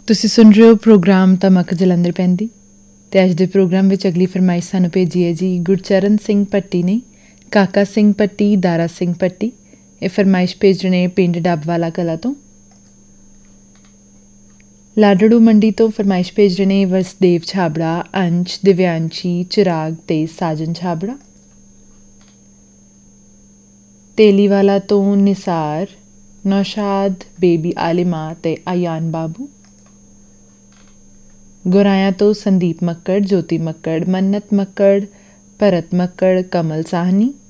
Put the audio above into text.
ਤੁਸੀਂ ਸੁਣ ਰਹੇ ਹੋ ਪ੍ਰੋਗਰਾਮ ਤਮਕ ਜਲੰਧਰ ਪੈਂਦੀ ਅਤੇ ਅੱਜ ਦੇ ਪ੍ਰੋਗਰਾਮ ਵਿੱਚ ਅਗਲੀ ਫਰਮਾਇਸ਼ ਸਾਨੂੰ ਭੇਜੀ ਹੈ ਜੀ ਗੁਰਚਰਨ ਸਿੰਘ ਭੱਟੀ ਨੇ, ਕਾਕਾ ਸਿੰਘ ਭੱਟੀ, ਦਾਰਾ ਸਿੰਘ ਭੱਟੀ। ਇਹ ਫਰਮਾਇਸ਼ ਭੇਜ ਰਹੇ ਨੇ ਪਿੰਡ ਡੱਬਵਾਲਾ ਕਲਾਂ ਤੋਂ। ਲਾਡੜੂ ਮੰਡੀ ਤੋਂ ਫਰਮਾਇਸ਼ ਭੇਜ ਰਹੇ ਨੇ ਵਸਦੇਵ ਛਾਬੜਾ, ਅੰਸ਼, ਦਿਵਿਆਂਸ਼ੀ, ਚਿਰਾਗ ਅਤੇ ਸਾਜਨ ਛਾਬੜਾ। ਤੇਲੀਵਾਲਾ ਤੋਂ ਨਿਸਾਰ, ਨੌਸ਼ਾਦ, ਬੇਬੀ ਆਲਿਮਾ ਅਤੇ ਆਯਾਨ ਬਾਬੂ। ਗੁਰਾਇਆ ਤੋਂ ਸੰਦੀਪ ਮੱਕੜ, ਜੋਤੀ ਮੱਕੜ, ਮੰਨਤ ਮੱਕੜ, ਭਰਤ ਮੱਕੜ, ਕਮਲ ਸਾਹਨੀ।